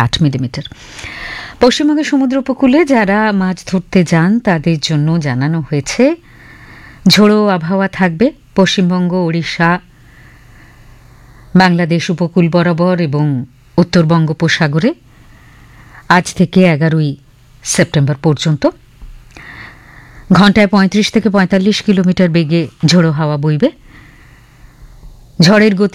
60 millimetre. পশ্চিমবঙ্গের সমুদ্র উপকূলে যারা মাছ ধরতে যান তাদের জন্য জানানো হয়েছে ঝোড়ো আবহাওয়া থাকবে পশ্চিমবঙ্গ, ওড়িশা, বাংলাদেশ উপকূল বরাবর এবং উত্তর বঙ্গোপসাগরে আজ থেকে 11ই সেপ্টেম্বর পর্যন্ত। ঘণ্টায় 35 থেকে 45 কিলোমিটার বেগে ঝোড়ো হাওয়া বইবে। ঝড়ের গতি